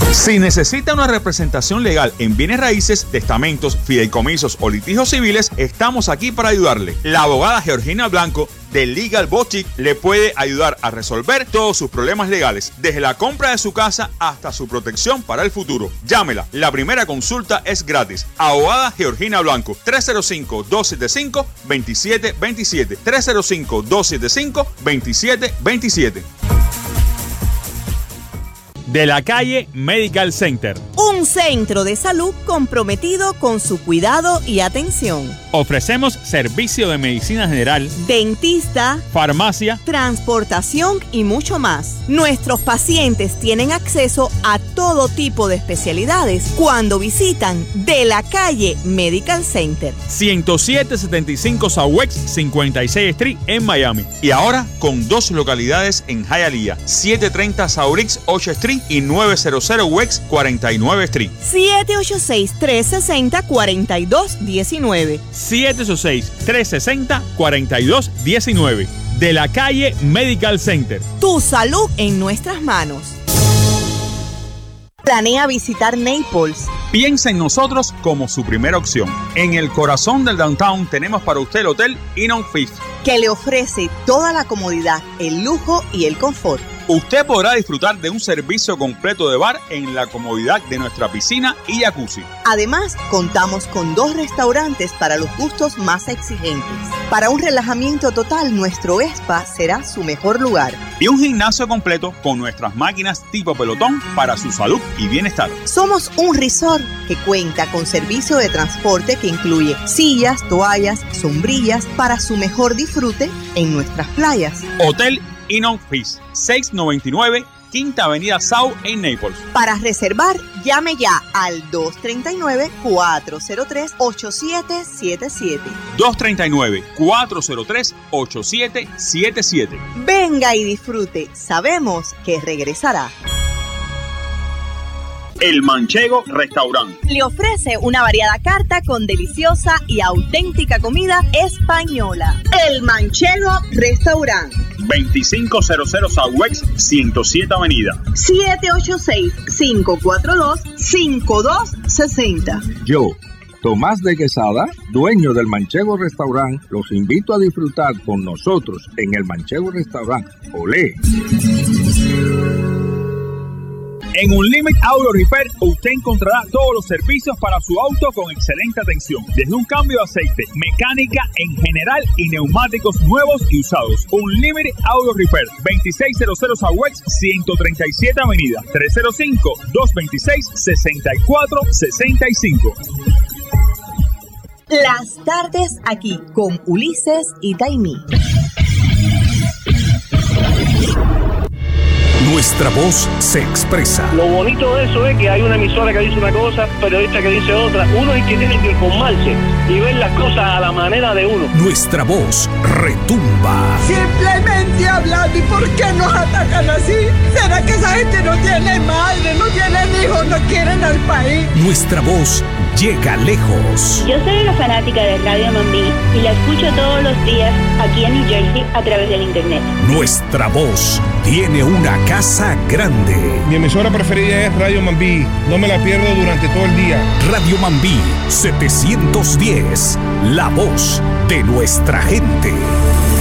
Si necesita una representación legal en bienes raíces, testamentos, fideicomisos o litigios civiles, estamos aquí para ayudarle. La abogada Georgina Blanco de Legal Boutique le puede ayudar a resolver todos sus problemas legales, desde la compra de su casa hasta su protección para el futuro. Llámela, la primera consulta es gratis. Abogada Georgina Blanco, 305-275-2727, 305-275-2727. De la Calle Medical Center. Un centro de salud comprometido con su cuidado y atención. Ofrecemos servicio de medicina general, dentista, farmacia, transportación y mucho más. Nuestros pacientes tienen acceso a todo tipo de especialidades cuando visitan De la Calle Medical Center. 107-75 Southwest 56 Street en Miami. Y ahora con 2 localidades en Hialeah, 730 Southeast 8 Street y 900 West 49 Street. 786-360-4219. 786-360-4219. De la Calle Medical Center. Tu salud en nuestras manos. ¿Planea visitar Naples? Piensa en nosotros como su primera opción. En el corazón del downtown tenemos para usted el Hotel Inn Fifth, que le ofrece toda la comodidad, el lujo y el confort. Usted podrá disfrutar de un servicio completo de bar en la comodidad de nuestra piscina y jacuzzi. Además, contamos con 2 restaurantes para los gustos más exigentes. Para un relajamiento total, nuestro spa será su mejor lugar. Y un gimnasio completo con nuestras máquinas tipo pelotón para su salud y bienestar. Somos un resort que cuenta con servicio de transporte que incluye sillas, toallas, sombrillas para su mejor disfrute en nuestras playas. Hotel Inn Fifth, 699 Quinta Avenida South en Naples. Para reservar, llame ya al 239-403-8777. 239-403-8777. Venga y disfrute. Sabemos que regresará. El Manchego Restaurant le ofrece una variada carta con deliciosa y auténtica comida española. El Manchego Restaurant. 2500 Southwest 107 Avenida. 786-542-5260. Yo, Tomás de Quesada, dueño del Manchego Restaurant, los invito a disfrutar con nosotros en el Manchego Restaurant. ¡Olé! En Unlimited Auto Repair usted encontrará todos los servicios para su auto con excelente atención, desde un cambio de aceite, mecánica en general y neumáticos nuevos y usados. Unlimited Auto Repair, 2600 Southwest 137 Avenida, 305-226-6465. Las tardes aquí con Ulises y Taimí. Nuestra voz se expresa. Lo bonito de eso es que hay una emisora que dice una cosa, periodista que dice otra. Uno es el que tiene que informarse y ver las cosas a la manera de uno. Nuestra voz retumba. Simplemente hablando, ¿y por qué nos atacan así? ¿Será que esa gente no tiene madre, no tiene hijos, no quieren al país? Nuestra voz llega lejos. Yo soy una fanática de Radio Mambí y la escucho todos los días aquí en New Jersey a través del internet. Nuestra voz tiene una casa grande. Mi emisora preferida es Radio Mambí. No me la pierdo durante todo el día. Radio Mambí 710, la voz de nuestra gente.